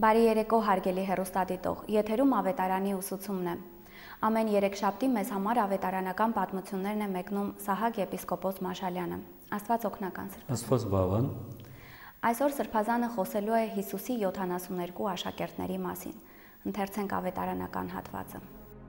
Բարի երեկո հարգելի հեռուստադիտող, եթերում ավետարանի ուսուցումն է։ Ամեն երեքշաբթի մեզ համար ավետարանական պատմություններն է մեկնում Սահակ եպիսկոպոս Մաշալյանը։ Աստված օգնական Սրբազան։ Աստված բավան։ Այսօր Սրբազանը խոսելու է Հիսուսի 72 աշակերտների մասին։ Ընթերցենք ավետարանական հատվածը։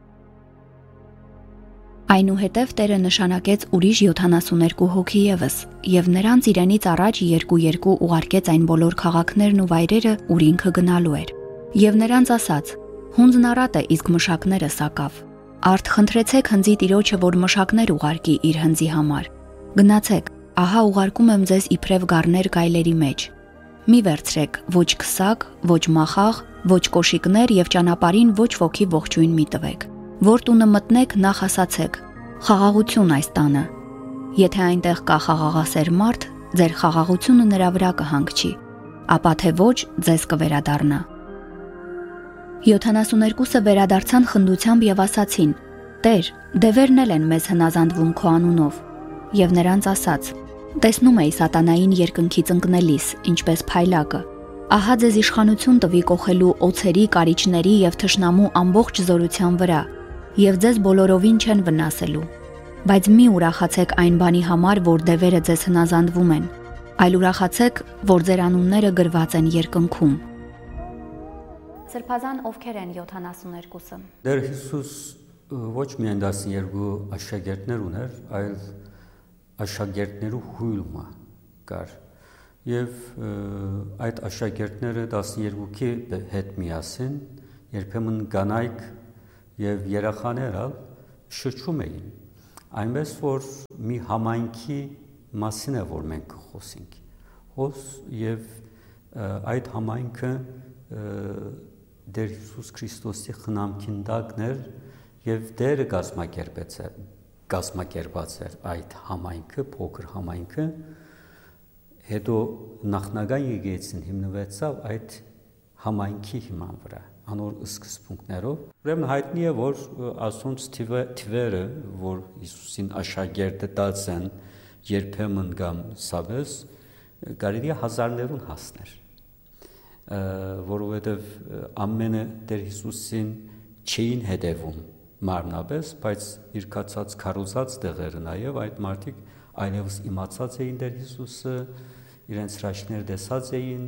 Այնուհետև Տերը նշանակեց ուրիշ 72 հոգի ևս, եւ նրանց իրենից առաջ երկու ուղարկեց այն բոլոր քաղաքներն ու վայրերը, ուր ինքը գնալու էր։ Եվ նրանց ասաց. «Հունձն առատ է, իսկ մշակները սակավ։ Արդ խնդրեցեք հնձի Տիրոջը, որ մշակներ ուղարկի իր հնձի համար։ Գնացեք, ահա ուղարկում եմ ձեզ իբրև գառներ գայլերի մեջ։ Մի վերցրեք ոչ քսակ, ոչ մախաղ, ոչ կոշիկներ եւ ճանապարհին ոչ ոքի ողջույն մի տվեք։ Որ տունը մտնեք, նախ ասացեք. խաղաղություն այս տանը։ Եթե այնտեղ կա խաղաղասեր մարդ, ձեր խաղաղությունը նրա վրա կհանգչի, ապա թե ոչ, ձեզ կվերադառնա։ 72-ը վերադարձան խնդությամբ եւ ասացին. Տեր, դևերն էլ են մեզ հնազանդվում քո անունով։ Եվ նրանց ասաց. տեսնում էի սատանային երկնքից ընկնելիս, ինչպես փայլակը։ Ահա ձեզ իշխանություն տվի կողելու օձերի, կարիճների եւ թշնամու ամբողջ զորության վրա, եւ ձեզ բոլորովին չեն վնասելու։ Բայց մի ուրախացեք այն բանի համար, որ դևերը ձեզ հնազանդվում են, այլ ուրախացեք, որ ձեր անունները գրված են երկնքում։ Սրբազան ովքեր են 72-ը։ Տեր Հիսուս ոչ միայն 12 աշակերտներ ուներ, այլ աշակերտներու հույլումը կար։ Եվ այդ աշակերտները 12-ի հետ միասին երբեմն կանայք եւ երեխաներ շրջում էին։ Այնպես որ մի համայնքի մասին է որ մենք խոսենք։ Եվ այդ համայնքը Տեր Հիսուս Քրիստոսի խնամքին տակներ եւ Տերը կազմակերպած էր այդ համայնքը, փոքր համայնքը, հետո նախնական եկեղեցին հիմնվեցավ այդ համայնքի հիման վրա, անոր սկզբունքներով։ Ուրեմն հայտնի է, որ ասոնց թվերը, որ Հիսուսին աշակերտը տած են երբեմն կամ սավես, կարելի է հազարներուն հասներ, որովհետև ամենը Տեր Հիսուսին չէին հետևում մարմնապես, բայց իր կացած քարոզած տեղերը նաև այդ մարդիկ այլևս իմացած էին Տեր Հիսուսը, իրենց հրաշքներ տեսած էին,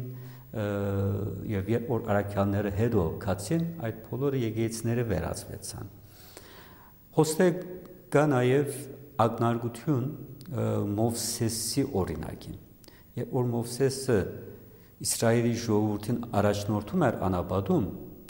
եւ երբ որ առաքյալները հետո կացին, այդ բոլորը եկեղեցիները վերածվեցան։ Խոստեք կա նաև ակնարկություն Մովսեսի օրինակին։ Երբ որ Մովսեսը Իսրայելի ժողովրդին առաջնորդում էր անապատում,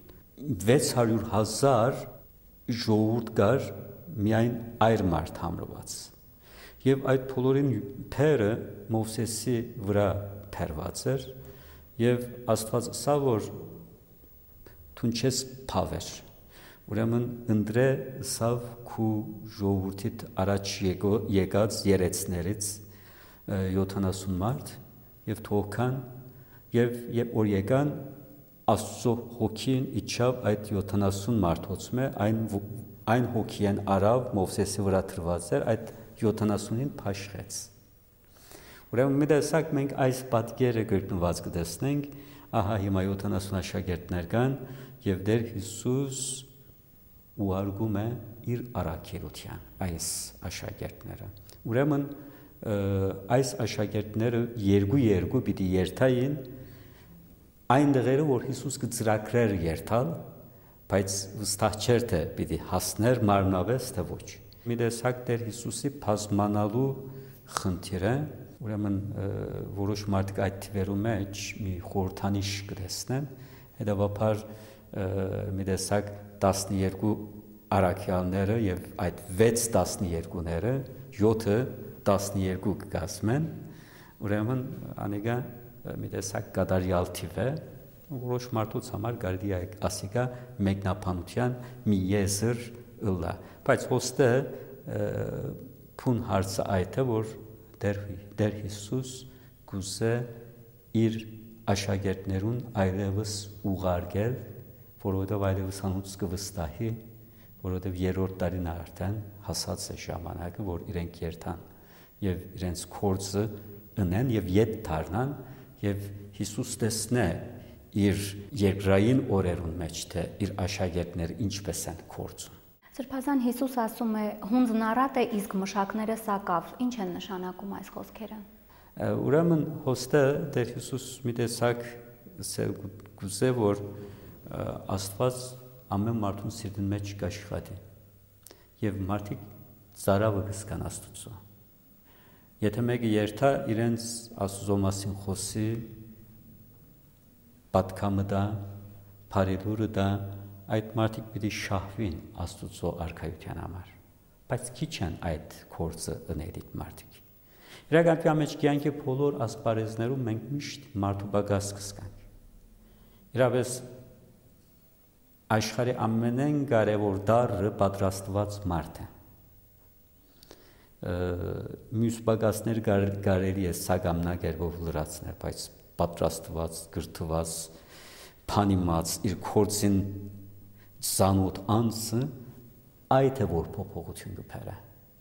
600,000 ժողովուրդ կար միայն այր մարդ համրված։ Եվ այդ բոլորին փերը Մովսեսի վրա փերված էր, եւ Աստված ասա որ դու չես փավեր։ Ուրեմն ընտրե սավ քու ժողովրդիդ առաջ եկած երեցներից 70 մարդ եւ թողքան եւ երբ որ եկան Աստծո հոգին իջավ այդ 70 մարդոց մե այն հոգին արավ Մովսեսի վրա դրված էր այդ 70-ին փաշխեց։ Ուրեմն մի տեսակ մենք այս պատկերը գրկնված կտեսնենք, ահա հիմա 70 աշակերտներ կան եւ Տեր Հիսուս ուղարկում է իր առաքելության այս աշակերտները։ Ուրեմն այս աշակերտները երկու պիտի երթային այն դեղերը, որ Հիսուս կծրագրեր երթալ, բայց վստահ չէր թե պիտի հասներ մարմնավես թե ոչ։ Մի տեսակ Տեր Հիսուսի բազմանալու խնդիրը, ուրեմն որոշ մարդիկ այդ թվերու մեջ մի խորհրդանիշ կտեսնեն, հետևաբար մի տեսակ 12 առաքյալները եւ այդ 6-12-ները 7-12 կգազմեն, ուրեմն անիկա մի տեսակ կատարյալ թիվ է, որոշ մարդուց համար կարելի է ասիկա մեկնաբանության մի եզր ըլլա, բայց ոստը փուն հարցը այդ է, որ Տեր Հիսուս գուզե իր աշակերտներուն այլևս ուղարկել, որովհետև այլևս անոնց կվստահի, որովհետև երրորդ տարին արդեն հասած է ժամանակը, որ իրենք երթան եւ իրենց կորձը ընեն եւ ետ դառնան եւ Հիսուս տեսնե իր երկրային օրերուն մեջ, թե իր աշակերտները ինչպես են կործում։ Սրբազան Հիսուս ասում է հունձնարատ է, իսկ մշակները սակավ։ Ինչ են նշանակում այս խոսքերը։ Ուրեմն հոստը Տեր Հիսուս մի տեսակ գուզե որ Աստված ամեն մարդուն սիրտին մեջ կաշխատի եւ մարդիկ ծարավը կսկան Աստծո։ Եթե մեկը երթա իրենց Աստծո մասին խոսի, պատկամը դա, բարելուրը դա, այդ մարդիկ պիտի շահվին Աստծո արքայության համար։ Բայց քիչ են այդ կորձը ընելիք մարդիկ։ Իրականում մեջ կյանքի բոլոր ասպարեզներում մենք միշտ մարդու բագաս կսկանք։ Իրապես աշխարհի ամենեն կարևոր դառը պատրաստված մարդ է։ Մյուս բագասներ կարելի է սագամնակերպով լրացնել, բայց պատրաստված, գրթված, փանիմաց իր կորձին զանոթ անձը այդ է որ փոփոխություն կփերը։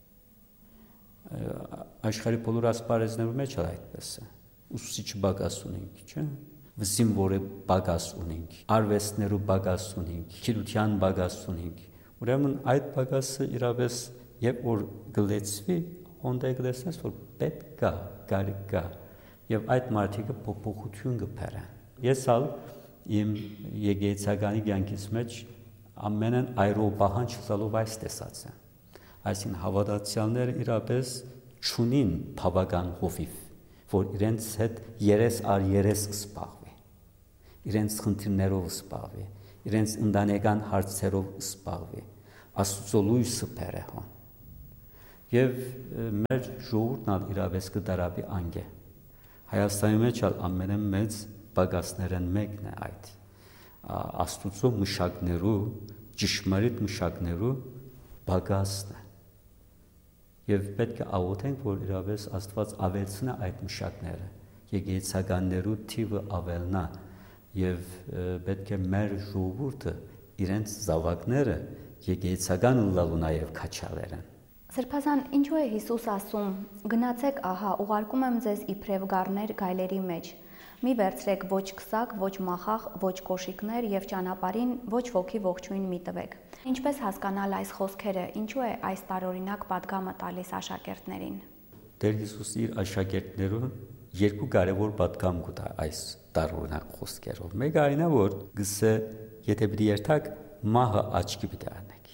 Աշխարհի բոլոր ասպարեզներում մեջ այդպես է։ Ուսուցիչ բագաս ունենք, չէ՞։ Զինվորը բագաս ունենք, արվեստներու բագաս ունենք, գիտության բագաս ունենք։ Ուրեմն այդ բագասը իրապես երբ որ գլեցվի, հոնդե գլեցնես որ պետք կա, կարիք կա, եւ այդ մարդիկը փոփոխություն կփերեն։ Ես ալ իմ եկեղեցականի կյանքից մեջ ամենն այրո պահանջ ցալով այս տեսած եմ։ Այսինքն հավատացյալները իրապես չունին բավական հովիվ, որ իրենց հետ երես առ երես սպաղվի, իրենց խնդիրներով սպաղվի, իրենց ընտանեկան հարցերով սպաղվի, Աստծո լույսը բերեհոն։ Եվ մեր ժողովուրդն ալ իրապես կդարաբի անգե։ Հայաստանի մեջ ալ ամենամեծ բագասներն մեկն է այդ։ Աստծո մշակներու, ճշմարիտ մշակներու բագասն է։ Եվ պետք է աղոթենք, որ իրապես Աստված ավելցնա այդ մշակները, եկեղեցականներու թիվը ավելնա, եւ պետք է մեր ժողովուրդը իրենց զավակները եկեղեցական լալու նաեւ քաչալերեն։ Սրբազան, ինչու է Հիսուս ասում. գնացեք, ահա, ուղարկում եմ ձեզ իբրև գառներ գայլերի մեջ։ Մի վերցրեք ոչ քսակ, ոչ մախախ, ոչ կոշիկներ եւ ճանապարհին ոչ ոգի ողջույն մի տվեք։ Ինչպես հասկանալ այս խոսքերը, ինչու է այս տարօրինակ պատգամը տալիս աշակերտներին։ Տեր Հիսուս իր աշակերտներուն երկու կարևոր պատգամ կտա այս տարօրինակ խոսքերով։ Մեկը այն է, որ գսե եթե պիտի երթակ մահը աչքի պիտի անեք։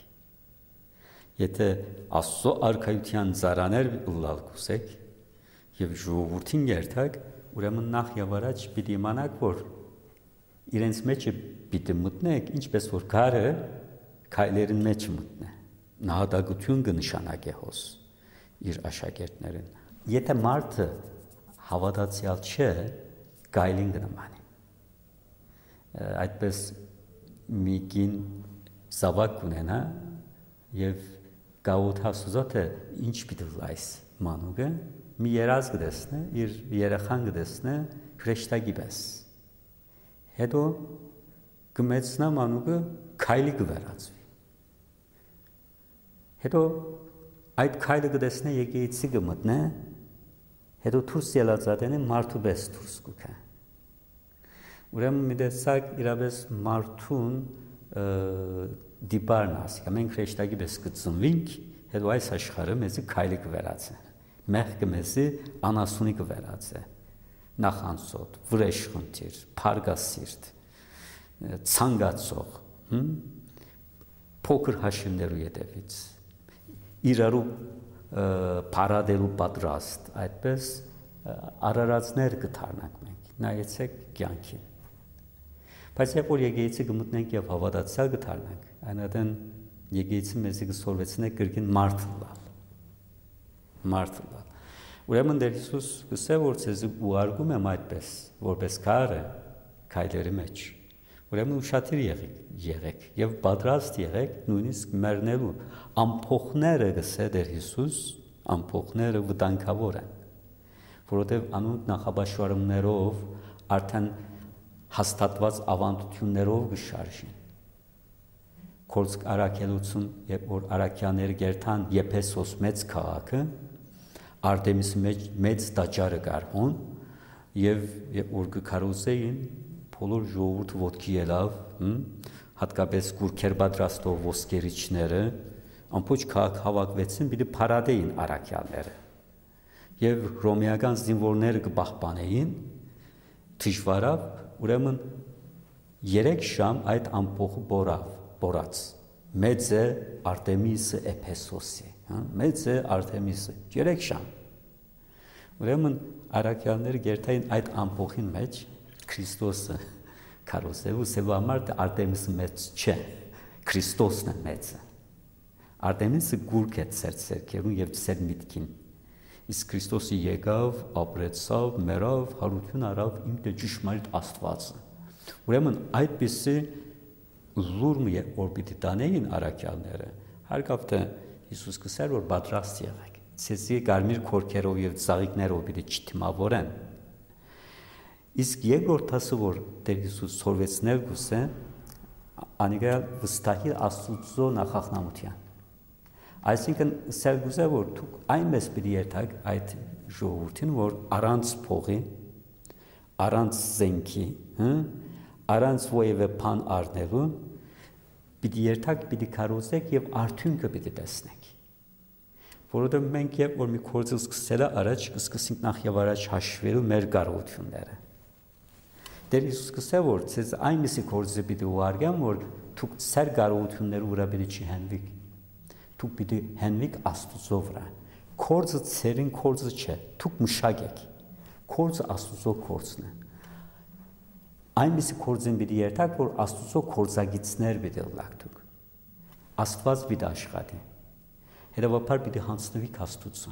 Եթե Աստծո արքայության ծառաներ լալ կուսեք եւ ժողովրդին երթակ, ուրեմն նախ եւ առաջ պիտի իմանաք, որ իրենց մեջը պիտի մտնեք, ինչպես որ գարը քայլերին մեջ մտնե։ Նահատակություն կնշանակե հոս իր աշակերտներին։ Եթե մարդը հավատացյալ չէ, գայլին կնմանի։ Այդպես մի կին զավակ ունենա եւ գաութա սուզոթը ինչ պիտի լայս մանուկը մի երազ կդեսնե, իր երեխան կդեսնե հրեշտակի պես։ Հետո կմեցնա մանուկը քայլի կվերածվի։ Հետո այդ քայլը կդեսնե եկեղեցի կմտնե, հետո դուրս ելածատենը մարդու պես դուրս կուքա։ Ուրեմն մի տեսակ իրապես մարդուն դիպարն ասիկա, մենք հրեշտակի պես կծնվինք, հետո այս աշխարհը մեզի քայլի կվերածե, մեղքը մեզի անասունի կվերածե, նախանցոտ, վրեժխնդիր, փարգասիրտ, ցանկացող, փոքր հաշիվներու ետևից, իրարու փարադելու պատրաստ, այդպես արարածներ կդառնանք մենք, նայեցեք կյանքին։ Բայց երբ որ եկեղեցի կմտնենք եւ հավատացյալ կդառնանք, այնատեն եկեղեցին մեզի կսորվեցնե կրկին մարդ լալ։ Ուրեմն Տեր Հիսուս գսե որ ցեզ ուղարկում եմ այդպես, որպես քարը քայլերի մեջ։ Ուրեմն ուշադիր եղեք եւ պատրաստ եղեք նույնիսկ մեռնելու ամփոխները գսե Տեր Հիսուս, ամփոխները վտանգավոր են, որովհետեւ անոնք նախաբաշխարումներով արդեն հաստատված ավանդություններով կշարժին։ Կորցք արաքելություն, երբ որ արաքյաները գերթան Եփեսոս մեծ քաղաքը, Արտեմիսի մեծ տաճարը կար հոն, եւ երբ որ կքարոզեին բոլոր ժողովուրդը ոտքի ելավ, հատկապես գուրքեր պատրաստող ոսկերիչները, ամբողջ քաղաք հավաքվեցին, պիտի փարադեին առաքյալները։ Եվ ռոմեական զինվորները կպահպանեին դժվարավ, ուրեմն 3 շամ այդ ամփոխը բորած։ Մեծ է Արտեմիսը Էփեսոսի, մեծ է Արտեմիսը 3 շամ։ Ուրեմն առաքյալները գերտային այդ ամփոխին մեջ Քրիստոսը քարոզելու սելու համար Արտեմիսը մեծ չէ, Քրիստոսն է մեծը։ Արտեմիսը գուրք է ցերկերուն եւ ցեր միտքին։ Իսկ Քրիստոսը եկավ, ապրեցավ, մեռավ, հարություն արավ իմ ճշմարիտ Աստվածը։ Ուրեմն այդպիսի լուրմ է որ պիտի տանեին առաքյալները, հարկավ թե Հիսուս կսեր որ պատրաստ եղեք, ցեզի կարմիր քորքերով եւ ծաղիկներով պիտի չթիմավորեն։ Իսկ երկրորդ ասը որ Տեր Հիսուս սորվեցնել գուսե, անիկա վստահի Աստծո նախախնամության։ Այսինքն սեր գուզե որ դուք այնպես պիտի երթաք այդ ժողովրդին որ առանց փողի, առանց զենքի, առանց ոևէ բան առնելու պիտի երթաք, պիտի քարոզեք եւ արդյունքը պիտի տեսնեք։ Որովհետեւ մենք երբ որ մի գործը սկսելա առաջ կսկսենք նախ եւ առաջ հաշվելու մեր կարողությունները։ Տեր Հիսուս կսե որ ցեզ այնպիսի գործը պիտի ուղարկեմ որ դուք ցեր կարողությունները վրա պիտի չհենվիք։ Դուք պիտի հենվիք Աստծո վրա։ Գործը ցերին գործը չէ, դուք մշակեք։ Գործը Աստծո գործն է։ Այնպիսի գործին պիտի երթաք, որ Աստծո գործագիծներ պիտի լակ դուք։ Աստված պիտի աշխատի։ Հետևաբար պիտի հանձնվիք Աստծո։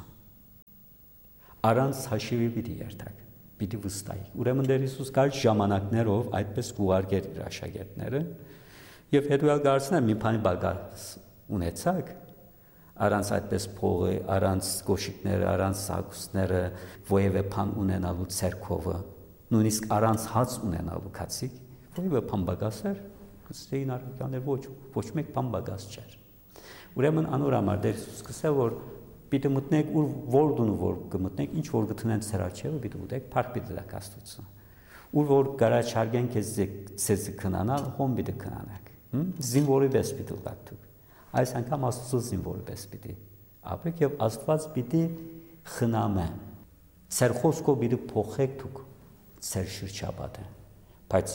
Առանց հաշիվի պիտի երթաք, պիտի վստահիք։ Ուրեմն Տեր Հիսուս կար ժամանակներով այդպես կուղարկեր իր աշակերտները, եւ հետո ալ գարցնել մի բանի բագաս ունեցակ, առանց այդպես փողը, առանց գոշիկները, առանց սակուսները, ոևէ բան ունենալու ցերկովը, նույնիսկ առանց հաց ունենալու քացիկ, ոևէ բան բագասեր, կստեին առաքյալներ ոչ մեկ բան բագաս չէր։ Ուրեմն անորամար Տեր Հիսուս կսե որ պիտի մտնեք ուր որ դուն որ կմտնեք, ինչ որ գտնեն ցեր արջևը պիտի ուտեք, փառք պիտի տաք Աստծո։ Ուր որ գարաչարգեն քեզ քնանալ, հոմ պիտի քնանաք։ Զինվորի պես պիտի տաք դուք։ Այս անգամ Աստծո զինվորի պես պիտի ապրեք եւ Աստված պիտի խնամե։ Ցեր խոսքով պիտի փոխեք դուք ցեր շրջապատը։ Բայց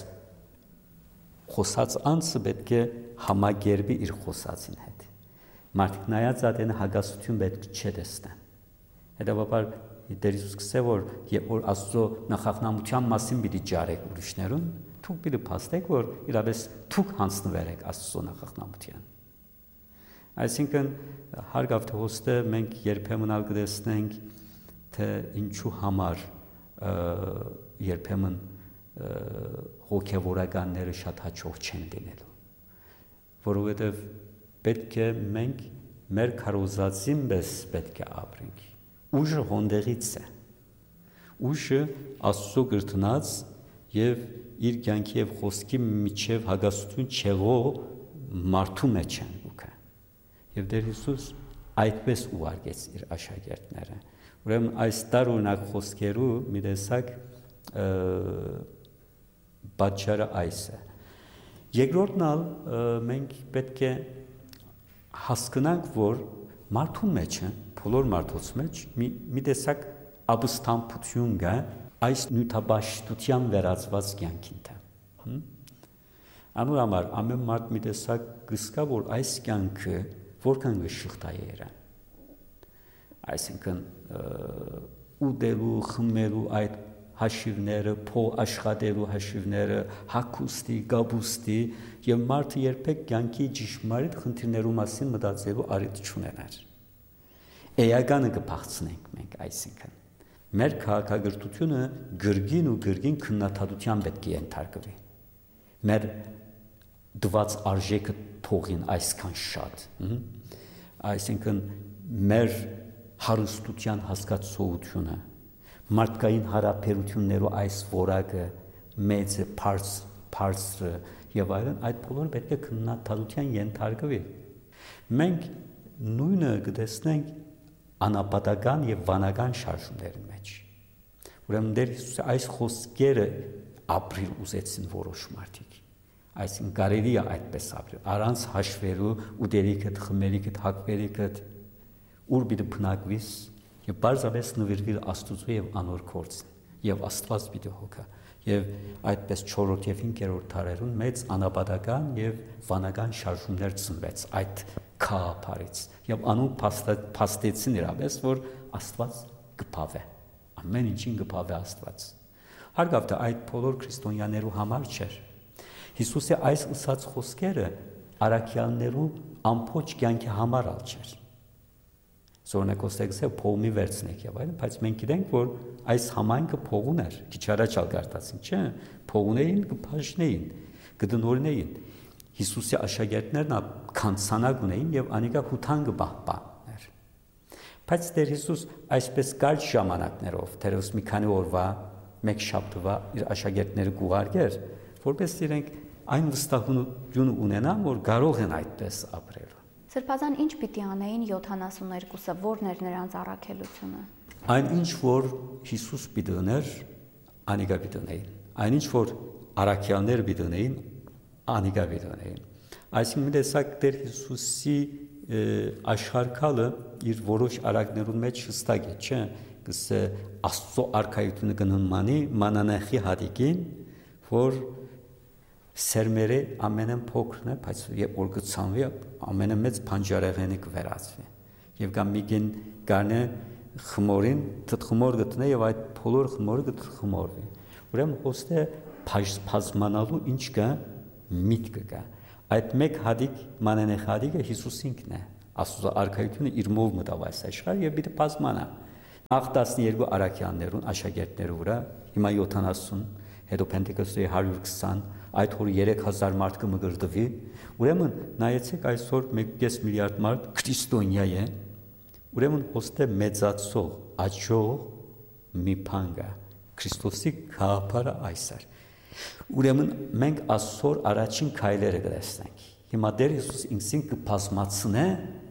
խոսած անձը պետք է համագերբի իր խոսածին հետ։ Մարդիկ նայած ադեն հագասություն պետք չէ տեսնեն։ Հետևաբար Տեր Հիսուս կսե որ երբ որ Աստծո նախախնամության մասին պիտի ջարեք ուրիշներուն, դուք պիտի փաստեք որ իրապես դուք հանձնվեք Աստծո նախախնամության։ Այսինքն հարգավ թե հոստը մենք երբեմն ալ կտեսնենք թե ինչու համար երբեմն հոգևորականները շատ հաջող չեն լինելու, որովհետև պետք է մենք մեր քարոզածին պես պետք է ապրենք։ Ուժը հոնդերից է, ուժը Աստծո գրտնած եւ իր կյանքի եւ խոսքի միջև հագասություն չեղող մարդու մեջ են ուքը։ Եվ Տեր Հիսուս այդպես ուղարկեց իր աշակերտները։ Ուրեմն այս տարօրինակ խոսքերու մի տեսակ պատճառը այս է։ Երկրորդն ալ մենք պետք է հասկանանք, որ մարդու մեջ է, բոլոր մարդոց մեջ մի տեսակ ապստամբություն կա այս նյութաբաշխության վերածված կյանքին թե։ Անորամար ամեն մարդ մի տեսակ կսկա, որ այս կյանքը որքան գշղթայեր է։ Այսինքն ուտելու, խմելու այդ հաշիվները, փող աշխատելու հաշիվները, հագուստի, գաբուստի եւ մարդը երբեք կյանքի ճշմարիտ խնդիրներու մասին մտածելու արիթ չունենար։ Էականը կփախցնենք մենք, այսինքն մեր քաղաքագրությունը գրգին ու գրգին քննադատության պետք է ենթարկվի։ Մեր դված արժեքը փողին այսքան շատ, այսինքն մեր հարստության հասկացողությունը, մարդկային հարաբերություններու այս որակը, մեծը, բարձրը եւ այլն, այդ բոլորը պետք է քննադատության ենթարկվի։ Մենք նույնը կտեսնենք անապատական եւ վանական շարժումների մեջ։ Ուրեմն Տեր Հիսուսը այս խոսքերը ապրիլ ուզեցին որոշ մարդիկ։ Այսինքն կարելի է այդպես ապրել, առանց հաշվելու ուտելիքդ, խմելիքդ, հագվելիքդ, ուր պիտի բնակվիս եւ բարձրապես նվիրվել Աստծո եւ անոր գործին եւ Աստված պիտի հոգա։ Եվ այդպես 4-րդ եւ 5-րդ դարերուն մեծ անապատական եւ վանական շարժումներ ծնվեց այդ քահապարից եւ անուն փաստեցին իրապես որ Աստված կփավե ամեն ինչին կփավե Աստված հարգավտը այդ բոլոր քրիստոնյաներու համար չէր Հիսուսի այս ըսած խոսքերը արաքյաններու ամբողջ կյանքի համար ալ չէր Զորնակոստեքսը փողմի վերցնեք եւ այլն, բայց մենք գիտենք, որ այս համայնքը փողուն էր, քիչ առաջ ալ գարտացին, չէ՞, փողունեին, կփաշնեին, կդնորնեին։ Հիսուսի աշակերտներն քանցանակ ունեին եւ անիկա հութան կբահբաներ։ Բայց Տեր Հիսուս այսպես կարճ ժամանակներով, թերևս մի քանի օրվա, մեկ շաբթվա իր աշակերտները գուղարկեր, որպես իրենք այն վստահություն ունենան, որ կարող են այդպես ապրել։ Սրբազան ինչ պիտի անեին 72-ը, որն էր նրանց առաքելությունը։ Այն ինչ որ Հիսուս պիտի ուներ, անիկա պիտի ունեին։ Այն ինչ որ առաքյալներ պիտի ունեին, անիկա պիտի ունեին։ Այսինքն մի տեսակ Տեր Հիսուսի աշխարհակալը իր որոշ արակներուն մեջ հստակ է, չէ՞, գսե Աստծո արքայությունը կնմանի մանանեխի հատիկին, որ սերմերը ամենն փոքրն է, բայց երբ որ գցանվի ամենամեծ փանջարեղենը կվերածվի։ Եվ կա միգին գարնե խմորին թթխմոր գտնե եւ այդ բոլոր խմորը գթխմորվի։ Ուրեմն ոստե բազմանալու ինչ կա միտքը կա։ Այդ մեկ հադիկ մանանեխ հադիկը Հիսուսինքն է։ Աստծո արքայությունը իր մով մտավ այս աշխարհ եւ պիտի բազմանա։ Նախ 12 արաքյաններուն աշակերտներու վրա, հիմա 70, հետո Պենտեկոստի 120 այդ որ 3000 մարդ կմգրդվի, ուրեմն նայեցեք այսօր 1.5 միլիարդ մարդ քրիստոնյա է, ուրեմն ոստե մեծացող, աճող մի բան կա, Քրիստոսի գաղափարը այսր։ Ուրեմն մենք այսօր առաջին քայլերը կտեսնենք։ Հիմա Տեր Հիսուս ինքսին կբազմացնե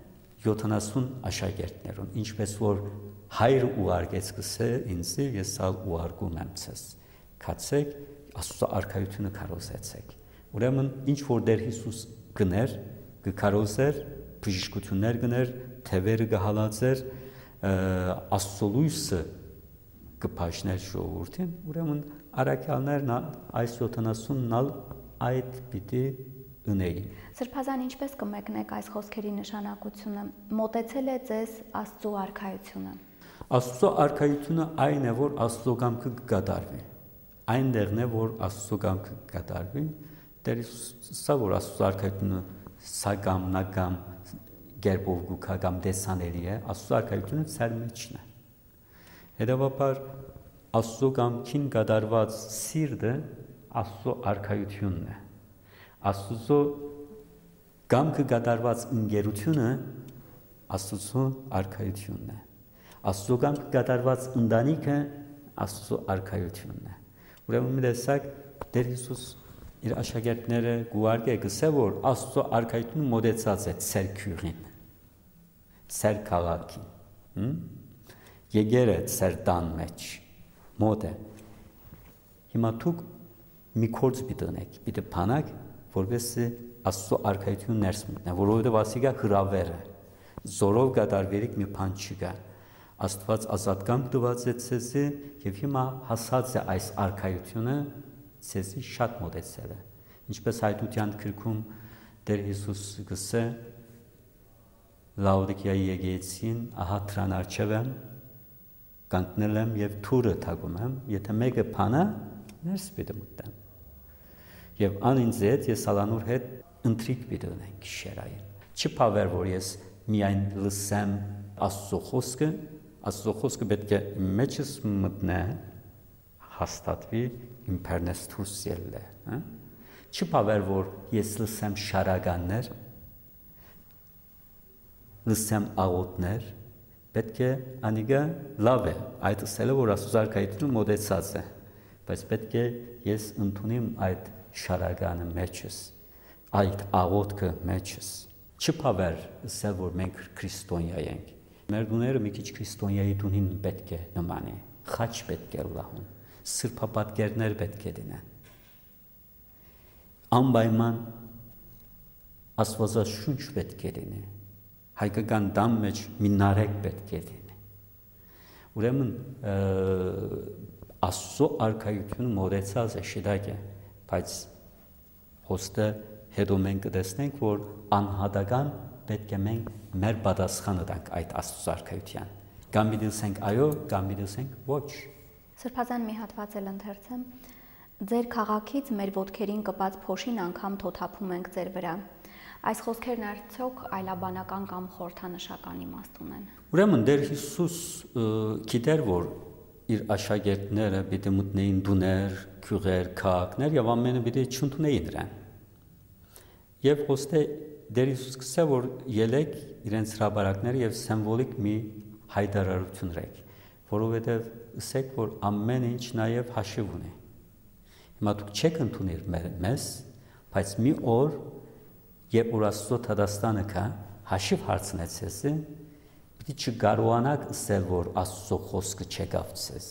70 աշակերտներուն, ինչպես որ Հայրը ուղարկեց կսե ինձ ես ալ ուղարկում եմ ցես։ Քացեք Աստծո արքայությունը կարոզեցեք։ Ուրեմն ինչ որ Տեր Հիսուս գներ, կկարոզեր, բժշկություններ գներ, թևերը կհալածեր, Աստծո լույսը կփաշներ ժողովրդին, ուրեմն արաքյալներն այս 70-ն այդ պիտի ունեին։ Սրբազան ինչպես կմեկնեք այս խոսքերի նշանակությունը, մոտեցել է ձեզ Աստծո արքայությունը։ Աստծո արքայությունը այն է, որ Աստծո կամքը կկատարվի։ Այնտեղն է, որ Աստծո կամքը կկատարվի, Տեր սա որ Աստծո արքայությունը սակամ նակամ գերբով գուքագամ դեսաների է, Աստծո արքայությունը ցեր մեջն է։ Հետևաբար Աստծո կամքին կատարված սիրտը Աստծո արքայությունն է։ Աստծո կամքը կատարված ընկերությունը Աստծո արքայությունն է։ Աստծո կամքը կատարված ընտանիքը Աստծո արքայությունն է։ Ուրեմն մի տեսակ Տեր Հիսուս իր աշակերտները գուարկե գսե որ Աստծո արքայությունը մոտեցած է ցեր քյուրին, ցեր քաղաքին, եկեր է ցեր տան մեջ, մոտ է։ Հիմա դուք մի կորձ պիտենեք, պիտե փանակ, որովհետեւ Աստծո արքայությունը ներս մտնի, որովհետեւ ասիկա հրավեր է, զորով կատարվելիք մի բան չկա։ Աստված ազատկամ տված է ցեզի եւ հիմա հասած է այս արքայությունը ցեզի շատ մոտեցել է ինչպես հայտության գրքում Տեր Հիսուս գսե Լաուդիկիայի եկեղեցին ահա դրան արչև եմ կանգնել եմ եւ թուրը թակում եմ եթե մեկը փանա ներս պիտի մտնեմ եւ անինձ հետ ես ալանուր հետ ընտրիկ պիտի ունենք շերային չփավեր որ ես միայն լսեմ Աստծո խոսքը պետք է իմ մեջս մտնե հաստատվի իմ բեռնես դուրս ելլե, չփավեր որ ես լսեմ շարականներ, լսեմ աղոթներ, պետք է անիգա լավ է, այդ ասելը որ Աստծո արքայությունը մոտեցած է, բայց պետք է ես ընդունեմ այդ շարականը մեջս, այդ աղոթքը մեջս, չփավեր ասել որ մենք քրիստոնյա ենք, մեր դուները մի քիչ քրիստոնյայի դունին պետք է նմանի, խաչ պետք է լահուն, սրբապատկերներ պետք է դինեն, անպայման աստվածաշունչ պետք է լինի, հայկական դամ մեջ մի նարեկ պետք է լինի։ Ուրեմն Աստծո արքայությունը մոռացած է, շիտակ է, բայց հոստը հետո մենք կտեսնենք, որ անհատական պետք է մենք մեր պատասխանը տանք այդ Աստծո արքայության։ Կամ դիտենք այո, կամ դիտենք ոչ։ Սրբազան մի հատված էլ ընթերցեմ. Ձեր քաղաքից մեր ոտքերին կպած փոշին անգամ թոթափում ենք ձեր վրա։ Այս խոսքերն արդյոք այլաբանական կամ խորհրդանշական իմաստ ունեն։ Ուրեմն Տեր Հիսուս գիտեր, որ իր աշակերտները պիտի մտնեին դուներ, քյուղեր, քաղաքներ եւ ամենը պիտի չընդունեին նրան։ Եվ ոստե Տեր Հիսուս գսե, որ ելեք իրենց հրաբարակները եւ սիմվոլիկ մի հայտարարություն ռեք, որովհետեւ ասեք, որ ամեն ինչ նաեւ հաշիվ ունի։ Հիմա դուք չեք ընդունել մեզ, բայց մի օր, երբ որ Աստծո Թադաստանը կա, հաշիվ հարցնեց ես, պիտի չկարողանաք ասել, որ Աստծո խոսքը չեկավ ցեզ։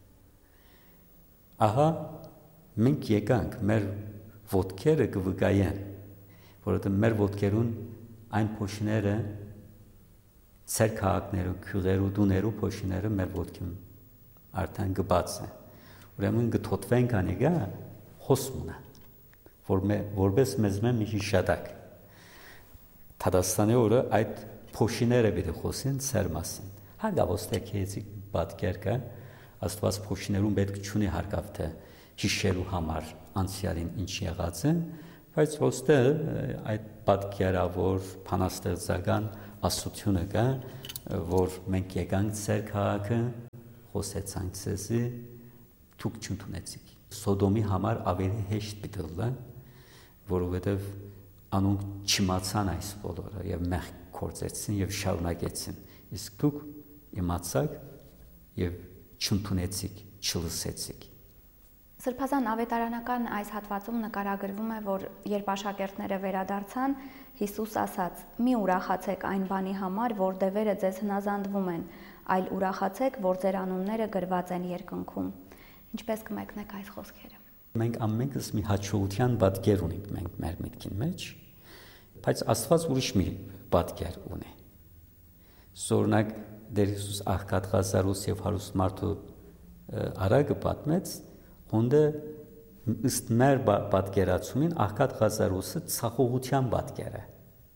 Ահա մենք եկանք մեր ոտքերը կվկայեն, որովհետև մեր ոտքերուն այն փոշիները, ծեր քաղաքները, քյուղերը, դուները փոշիները մեր ոտքին արդեն գբաց է։ Ուրեմն գթոթվենք անիգա հոսմունա, որպես մեզ մի հիշադակ։ Թադաստանի օրը այդ փոշիները պիտի խոսեն ծեր մասին։ Հարգավոստեք հեծի պատկեր կա, Աստված փոշիներուն պետք չունի հարգավ թե հիշելու համար անցյալին ինչ եղած է, բայց ոստե այդ պատկերավոր փանաստեղծական ասությունը կա, որ մենք եկանք ծեր քաղաքը, խոսեցանք ցեզի, դուք չընդունեցիք։ Սոդոմի համար ավելի հեշտ պիտի լա, որովհետև անոնք չիմացան այս բոլորը եւ մեղք կործեցին եւ շարունակեցին։ Իսկ դուք իմացաք եւ չընդունեցիք, չլսեցիք։ Սրբազան ավետարանական այս հատվածում նկարագրվում է, որ երբ աշակերտները վերադարձան, Հիսուս ասաց. «Մի ուրախացեք այն բանի համար, որ դևերը ձեզ հնազանդվում են, այլ ուրախացեք, որ ձեր անունները գրված են երկնքում»։ Ինչպես կմեկնեք այս խոսքերը։ Մենք ամենքս մի հաջողության պատկեր ունենք մենք մեր միտքին մեջ, բայց Աստված ուրիշ մի պատկեր ունի։ Սորնակ Տեր Հիսուս աղքատ Ղազարոս եւ հարուստ մարդու արագը պատմեց, հոնդը ըստ մեր պատկերացումին աղքատ Ղազարոսը ցախողության պատկեր է։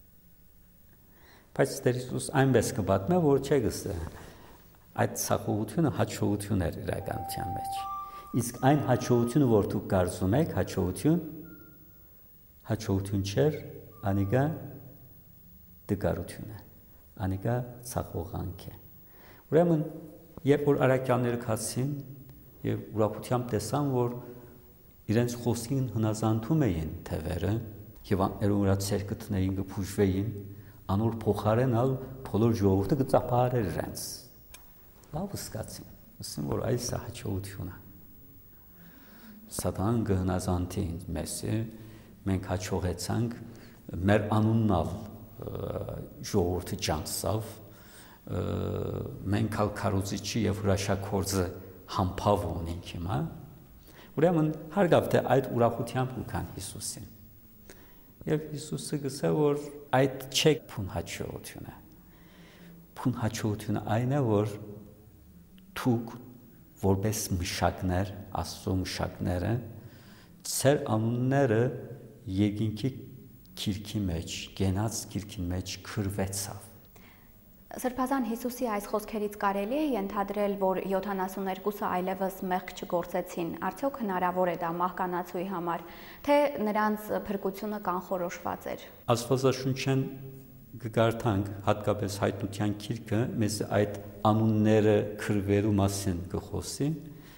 Բայց Տեր Հիսուս այնպես կպատմե, որ չէ գսե այդ ցախողությունը հաջողություն էր իրականության մեջ։ Իսկ այն հաջողությունը, որ դուք կարծում եք, հաջողություն չէր, անիկա դգարություն է, անիկա ցախողանք է։ Ուրեմն, երբ որ արաքյանները քացին եւ ուրախությամբ տեսան, որ իրենց խոսքին հնազանդում էին թևերը եւ աներուրա ցերկը տնեին կփուժվեին, անոր փոխարենալ բոլոր ժողովուրդը կծափարեր իրենց։ Լավ սկացին, ասում որ այս է հաջողությունը։ Սատանան կհնազանդի մեզ, մենք հաջողեցանք, մեր անուննալ ժողովուրդը ջանցավ, մենք ալ քարոզիչի եւ հրաշագործը համբավ ունենք հիմա։ Ուրեմն հարգավ թե այդ ուրախությամբ ուքան Հիսուսին։ Եվ Հիսուսը գսե, որ այդ չէ փուն հաջողությունը։ Փուն հաջողությունը այն է, որ դուք որպես մշակներ, Աստծո մշակները, ծեր անունները երկինքի քիրքի մեջ, գենաց քիրքի մեջ քրվեցավ։ Սրբազան Հիսուսի այս խոսքերից կարելի է ենթադրել, որ 72-ը այլևս մեղք չգործեցին։ Արդյոք հնարավոր է դա մահկանացուի համար, թե նրանց փրկությունը կանխորոշված էր։ Աստվածաշունչեն կգարթանք, հատկապես հայտնության քիրքը, մեզ այդ անունները քրվելու մասին կխոսի,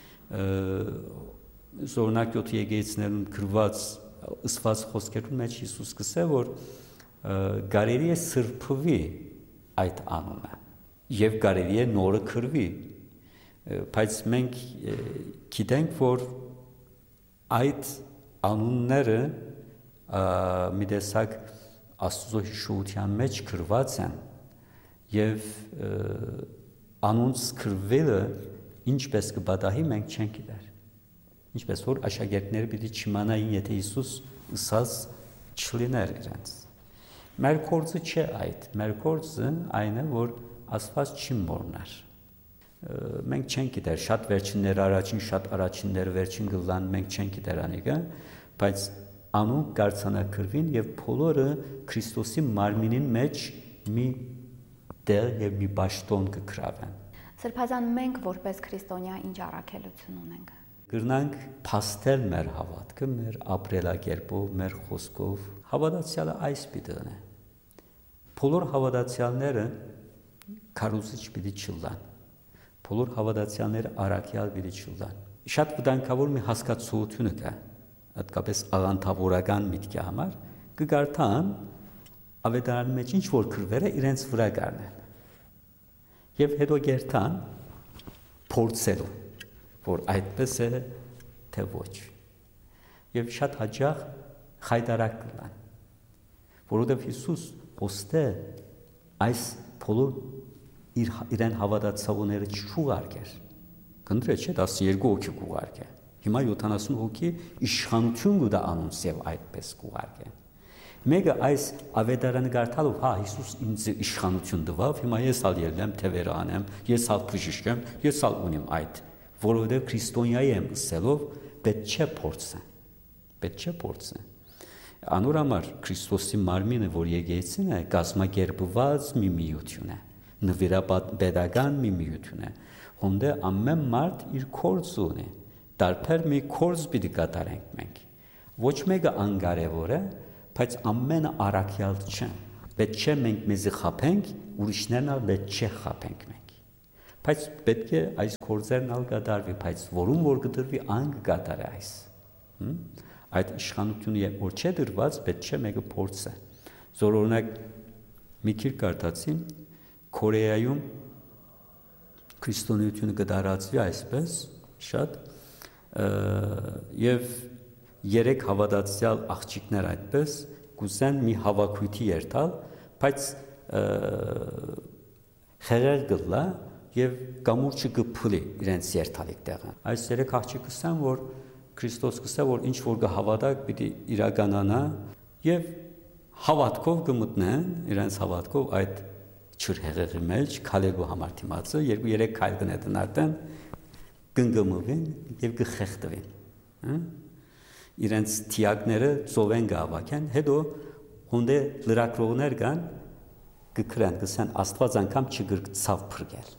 Զորնակ 7 եկեղեցիներուն քրված ըսված խոսքերուն մեջ Հիսուս կսե, որ կարելի է սրբվի այդ անունը եւ կարելի է նորը քրվի, բայց մենք գիտենք, որ այդ անունները մի տեսակ Աստծո հիշողության մեջ քրված են եւ անոնց քրվելը ինչպես կբադահի մենք չենք գիտեր, ինչպես որ աշակերտները պիտի չիմանային, եթե Հիսուս ըսած չլիներ իրենց։ Մեր կորձը չէ այդ, մեր կորձը այն է, որ Աստված չի մոռնար։ Մենք չենք գիտեր շատ վերջիններ առաջին, շատ առաջինները վերջին գլան, մենք չենք գիտեր անիկը, բայց անուն կարձանակրվին եւ բոլորը Քրիստոսի մարմինին մեջ մի դեր եւ մի ճաշտոն կգրավեն։ Սրբազան մենք որպես քրիստոնյա ինչ առաքելություն ունենք։ Գրնանք փաստել մեր հավատքը, մեր ապրելակերպով, մեր խոսքով։ Հավատացյալը այս պիտի է։ Բոլոր հավատացյալները քարոզիչ պիտի չլան։ Բոլոր հավատացյալները առաքյալ պիտի չլան։ Շատ վտանգավոր մի հասկացություն կա, հատկապես աղանդավորական միտքի համար, կգարտան ավետարանի մեջ ինչ որ քրվերը իրենց վրա գարնեն։ Եվ հետո գերտան փորձելու, որ այդպես է թե ոչ։ Եւ շատ հաճախ խայտարակ կլան, որովհետեւ Հիսուս ոստե այս բոլոր իրեն հավատացողները չուղարկեր։ Կնդրե չէ 12 հոգի կուղարկե։ Հիմա 70 հոգի իշխանություն կուտա անոնց եւ այդպես կուղարկե։ Մեկը այս ավետարանը գարտալով, հա, Հիսուս ինձ իշխանություն տվավ, հիմա ես ալ ելնեմ, թևեր անեմ, ես ալ բժիշկ եմ, ես ալ ունիմ այդ, որովհետև քրիստոնյայի եմ ըսելով, պետք չէ փորձը։ Պետք չէ փորձը։ Անոր համար Քրիստոսի մարմինը, որ եկեղեցին է, կազմակերպված մի միություն է, նվիրապետական մի միություն է, հոնդե ամեն մարդ իր կորձ ունի, տարբեր մի կորձ պիտի կատարենք մենք։ Ոչ մեկը անկարևոր է, բայց ամենը առաքյալ չեն։ Պետք չէ մենք մեզի խափենք, ուրիշներն ալ պետք չէ խափենք մենք։ Բայց պետք է այս կորձերն ալ կատարվի, բայց որում որ կդրվի այն կկատարի այս։ Այդ իշխանությունը որ չէ դրված, պետք չէ մեկը փորձը։ Զորօրինակ մի քիչ կարդացի Կորեայում քրիստոնեությունը կդարածվի այսպես շատ եւ 3 հավատացյալ աղջիկներ այդպես կուզեն մի հավաքույթի երթալ, բայց խեղեր գլա եւ կամուրջը կփլի իրենց երթալիք տեղը։ Այս 3 աղջիկը ասան, որ Քրիստոս կսա, որ ինչ որ կհավատակ պիտի իրականանա եւ հավատքով կմտնեն, իրենց հավատքով այդ չրհեղեղի մեջ քալելու համար դիմացը 2-3 քայլ կնետնարտեն, կընկմվին եւ կխեղդվին։ Իրենց թիակները ծովեն գավակեն, հետո հոնդե լրակրողներ կան կգրան, կսան Աստված անգամ չգրկցավ փրկել։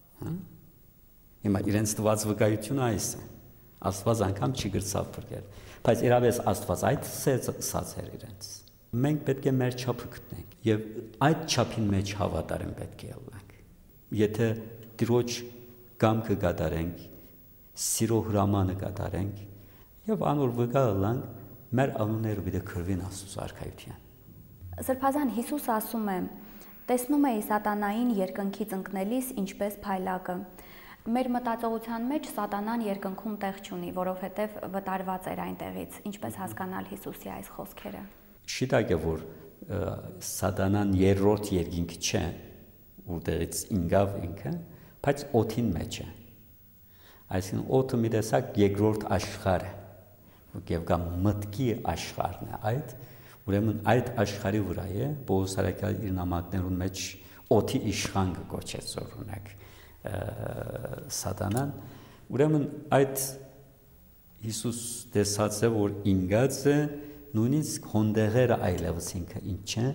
Հիմա իրենց տված վկայությունը այս է, Աստված անգամ չգրկցավ փրկել, բայց իրավես Աստված այդ ասած էր իրենց։ Մենք պետք է մեր չափը գտնենք եւ այդ չափին մեջ հավատարիմ պետք է ելնենք։ Եթե Տիրոջ կամքը կատարենք, սիրո հրամանը կատարենք, եւ անոր վկայալանք մեր անունները պիտի քրվին Աստծո արքայության։ Սրբազան Հիսուս ասում է. տեսնում էի սատանային երկնքից ընկնելիս ինչպես փայլակը։ Մեր մտածողության մեջ սատանան երկնքում տեղ չունի, որովհետեւ վտարված էր այնտեղից։ Ինչպես հասկանալ Հիսուսի այս խոսքերը։ Շիտակ է, որ սատանան երրորդ երկինք չէ, որտեղից ինգավ ինքը, բայց օդին մեջ է։ Այսինքն օդը մի տեսակ երկրորդ աշխարհ է։ Եվ կա մտքի աշխարհն է այդ, ուրեմն այդ աշխարհի վրա է Պողոս Արաքյալը իր նամակներուն մեջ օդի իշխան կոչեց օրինակ սատանան, ուրեմն այդ Հիսուս տեսած է, որ ինգած է նույնիսկ հոնդեղերը այլևս ինքը ինչ է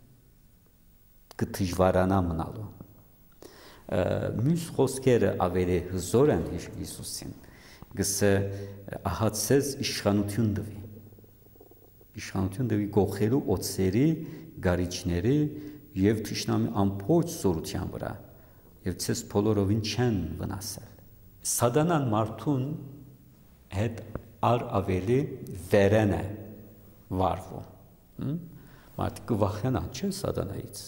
կդժվարանա մնալու։ Մյուս խոսքերը ավելի հզոր են Հիսուսին, գսե ահացես իշխանություն դվի։ Իշխանություն դվի գողելու օծերի, գարիչների եւ թշնամի ամբողջ զորության վրա եւ ցես բոլորովին չեն վնասել։ Սատանան մարդուն հետ ավելի վերեն է վարվում։ Մարդը կվախենա, չէ՞ սատանայից։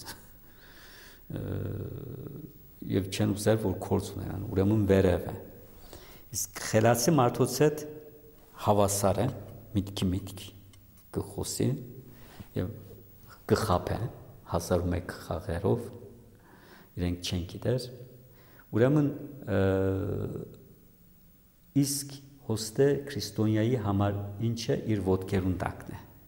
Եվ չեն ուզել, որ կորց ունենան, ուրեմն վերև է։ Իսկ խելացի մարդոց հետ հավասար է, միտքի կխոսի եւ կխապե 1001 խաղերով իրենք չեն գիտեր, ուրեմն իսկ հոստե քրիստոնյայի համար ինչ է իր ոտքերուն տակն է,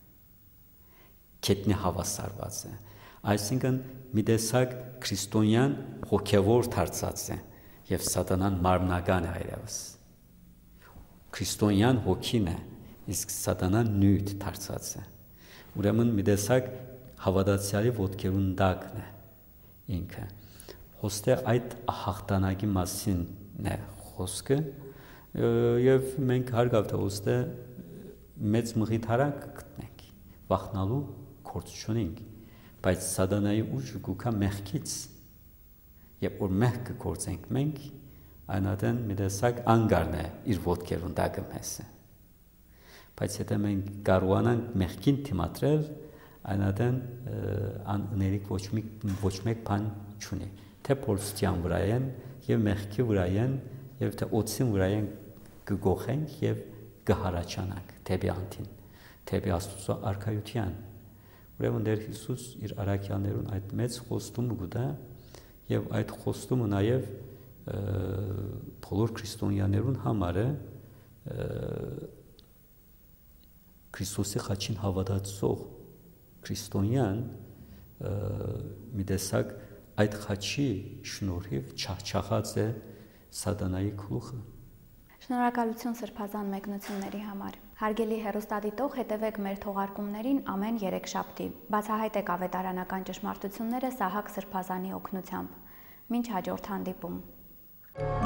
կետնի հավասարված է, այսինքն մի տեսակ քրիստոնյան հոգևոր դարձած է եւ սատանան մարմնական է այլևս քրիստոնյան հոգին է իսկ սատանան նյութ դարձած է ուրեմն մի տեսակ հավատացյալի ոտքերուն տակն է ինքը հոստե այդ հաղթանակի մասին է խոսքը եւ մենք հարգավ թե հոստե մեծ մղիթարակ գտնենք վախնալու գործ չունենք բայց սատանայի ուժը գուքա մեղքից եւ որ մեղքը գործենք մենք այնադեն մի տեսակ անգարն է իր ոտքերուն տակը մեզը բայց եթե մենք կարողանանք մեղքին դիմադրել այնադեն աներիկ ոչ մեկ բան չունի թե փորձության վրա են եւ մեղքի վրա են եւ թե օծին վրա են կգողենք եւ կհարաճանանք թեպի անտին թեպի Աստծո արքայության ուրեմն Տեր Հիսուս իր արաքյաներուն այդ մեծ խոստումը գտա եւ այդ խոստումը նաեւ բոլոր քրիստոնյաներուն համար է Քրիստոսի խաչին հավատացող քրիստոնյան մի տեսակ այդ խաչի շնորհիվ չաղչաղած է սատանայի գլուխը Շնորհակալություն սրբազան մեկնությունների համար Հարգելի հեռուստադիտող հետևեք մեր թողարկումներին ամեն երեքշաբթի բացահայտեք ավետարանական ճշմարտությունները Սահակ Սրբազանի օգնությամբ Մինչ հաջորդ հանդիպում